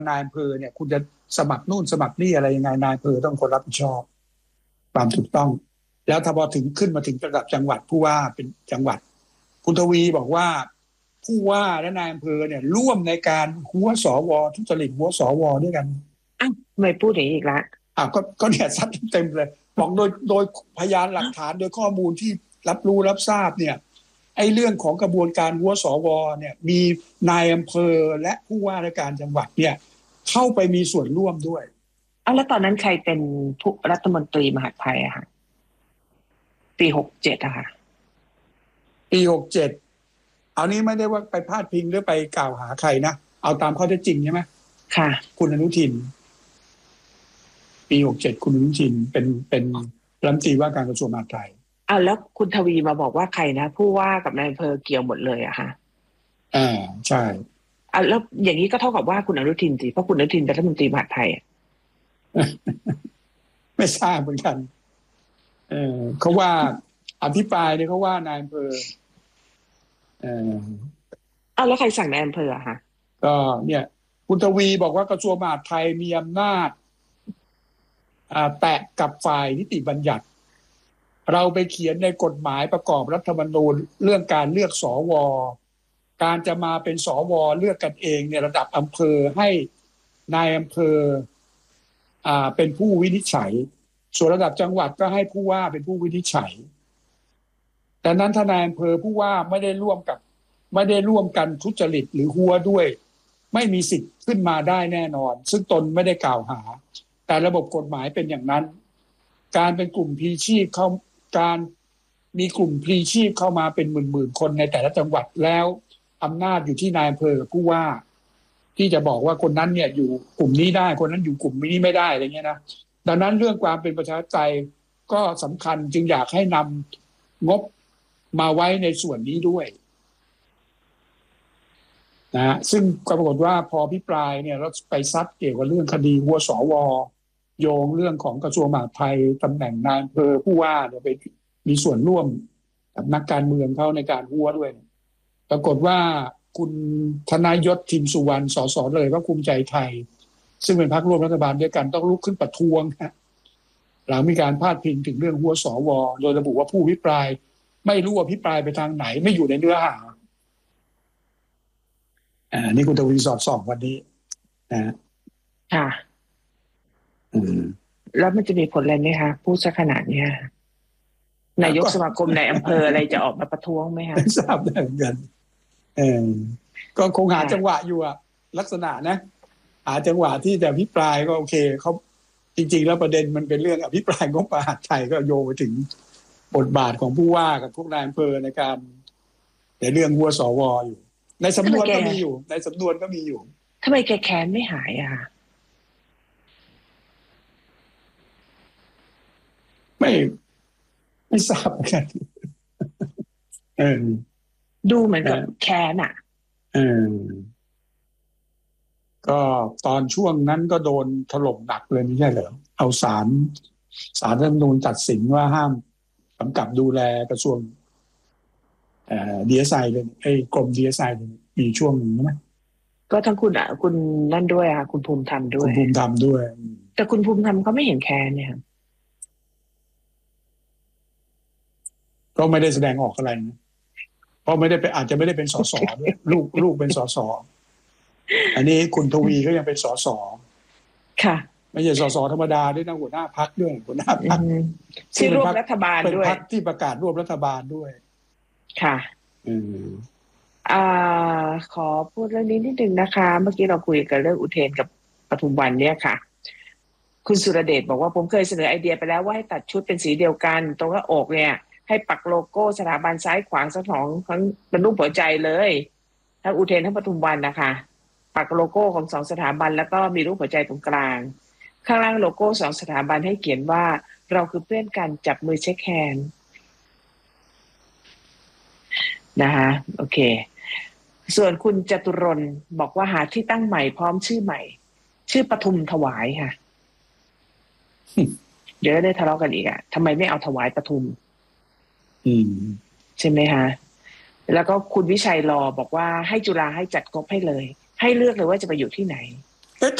นายอำเภอเนี่ยคุณจะสมัครนู่นสมัครนี่อะไรยังไงนายอำเภอต้องคนรับผิดชอบความถูกต้องแล้วถ้าพอถึงขึ้นมาถึงระดับจังหวัดผู้ว่าเป็นจังหวัดคุณทวีบอกว่าผู้ว่าและนายอำเภอเนี่ยร่วมในการหัวสวทุจริตหัวสวด้วยกันอ้าวทำไมพูดอย่างนี้อีกละก็เนี่ยซัดเต็มเลยบอกโดยพยานหลักฐานโดยข้อมูลที่รับรู้รับทราบเนี่ยไอ้เรื่องของกระบวนการหัวสวเนี่ยมีนายอำเภอและผู้ว่าราชการจังหวัดเนี่ยเข้าไปมีส่วนร่วมด้วยแล้วตอนนั้นใครเป็นผู้รัฐมนตรีมหาดไทยอะค่ะปี67อะค่ะปี67เอานี้ไม่ได้ว่าไปพาดพิงหรือไปกล่าวหาใครนะเอาตามข้อเท็จจริงใช่ไหมค่ะคุณอนุทินปี67คุณอนุทินเป็นรัฐมนตรีว่าการกระทรวงมหาดไทยแล้วคุณทวีมาบอกว่าใครนะผู้ว่ากับนายอำเภอเกี่ยวหมดเลยอะค่ะใช่แล้วอย่างนี้ก็เท่ากับว่าคุณอนุทินสิเพราะคุณอนุทินเป็นรัฐมนตรีมหาดไทยไม่ทราบเหมือนกันเขาว่าอภิปรายเนี่ยเขาว่านายอำเภอแล้วใครสั่งนายอำเภออะคะก็เนี่ยคุณทวีบอกว่ากระทรวงมหาดไทยมีอำนาจแตะกับฝ่ายนิติบัญญัติเราไปเขียนในกฎหมายประกอบรัฐธรรมนูญเรื่องการเลือกสวการจะมาเป็นสวเลือกกันเองในระดับอำเภอให้นายอำเภอเป็นผู้วินิจฉัยส่วนระดับจังหวัดก็ให้ผู้ว่าเป็นผู้วินิจฉัยแต่นั้นทนายอำเภอผู้ว่าไม่ได้ร่วมกันทุจริตหรือหัวด้วยไม่มีสิทธิ์ขึ้นมาได้แน่นอนซึ่งตนไม่ได้กล่าวหาแต่ระบบกฎหมายเป็นอย่างนั้นการเป็นกลุ่มพลีชีพการมีกลุ่มพลีชีพเข้ามาเป็นหมื่นคนในแต่ละจังหวัดแล้วอำนาจอยู่ที่นายอำเภอกับผู้ว่าที่จะบอกว่าคนนั้นเนี่ยอยู่กลุ่มนี้ได้คนนั้นอยู่กลุ่มนี้ไม่ได้อะไรเงี้ยนะดังนั้นเรื่องความเป็นประชาธิปไตยก็สำคัญจึงอยากให้นำงบมาไว้ในส่วนนี้ด้วยนะซึ่งปรากฏว่าพอพิปรายเนี่ยเราไปซัดเกี่ยวกับเรื่องคดีหัวสวโยงเรื่องของกระทรวงมหาดไทยตำแหน่งนายอำเภอผู้ว่าเนี่ยไปมีส่วนร่วมกับนักการเมืองเขาในการหัวด้วยปรากฏว่าคุณธนายศทิมสุวรรณสสเลยก็ภูมิใจไทยซึ่งเป็นพรรคร่วมรัฐบาลด้วยกันต้องลุกขึ้นประท้วงหลังมีการพาดพิงถึงเรื่องหัวสวโดยระบุว่าผู้พิปรายไม่รู้ว่าพิปรายไปทางไหนไม่อยู่ในเนื้อหานี่คุณทวีสอดส่องวันนี้นะค่ะแล้วมันจะมีผลอะไรไหมคะพูดซะขนาดนี้นายกสมาคมในอำเภออะไรจะออกมาประท้วงไหมคะไม่ทราบเหมือนกันก็คงหาจังหวะอยู่อะลักษณะนะหาจังหวะที่จะอภิปรายก็โอเคเขาจริงๆแล้วประเด็นมันเป็นเรื่องอภิปรายงบประมาณไทยก็โยงไปถึงบทบาทของผู้ว่ากับพวกนายอำเภอในการในเรื่องหัวสวอยู่ในสำนวนก็มีอยู่ทำไมแกแค้นไม่หายอะไม่ทราบเหมือนกันดูเหมือนกับแค้นอะก็ตอนช่วงนั้นก็โดนถล่มหนักเลยไม่ใช่เหรอเอาศาลรัฐธรรมนูญตัดสินว่าห้ามกำกับดูแลกระทรวงDSI เลยกรม DSI เลยมีช่วงหนึ่งไหมก็ทั้งคุณนั่นด้วยค่ะคุณภูมิธรรมด้วยแต่คุณภูมิธรรมเขาไม่เห็นแค้นเนี่ยก็ไม่ได้แสดงออกอะไรนะเพราะไม่ได้อาจจะไม่ได้เป็นสสด้วยลูกเป็นสสอันนี้คุณทวีก็ยังเป็นสสค่ะไม่ใช่สสธรรมดาด้วยนะหัวหน้าพรรคด้วยหัวหน้าพรรคที่ร่วมรัฐบาลด้วยเป็นพรรคที่ประกาศร่วมรัฐบาลด้วยค่ะขอพูดเรื่องนี้นิดนึงนะคะเมื่อกี้เราคุยกันเรื่องอุเทนกับปทุมวันเนี่ยค่ะคุณสุรเดชบอกว่าผมเคยเสนอไอเดียไปแล้วว่าให้ตัดชุดเป็นสีเดียวกันตรงหน้าอกเนี่ยให้ปักโลโก้สถาบันซ้ายขวางทั้งสองทั้งเป็นรูปหัวใจเลยทั้งอุเทนทั้งปทุมวันนะคะปักโลโก้ของสองสถาบันแล้วก็มีรูปหัวใจตรงกลางข้างล่างโลโก้สองสถาบันให้เขียนว่าเราคือเพื่อนกันจับมือเช็คแฮนด์นะคะโอเคส่วนคุณจตุรนต์บอกว่าหาที่ตั้งใหม่พร้อมชื่อใหม่ชื่อปทุมถวายค่ะเดี๋ยวได้ทะเลาะกันอีกอ่ะทำไมไม่เอาถวายปทุมใช่ไหมคะแล้วก็คุณวิชัยรอบอกว่าให้จุฬาให้จัดงบให้เลยให้เลือกเลยว่าจะไปอยู่ที่ไหน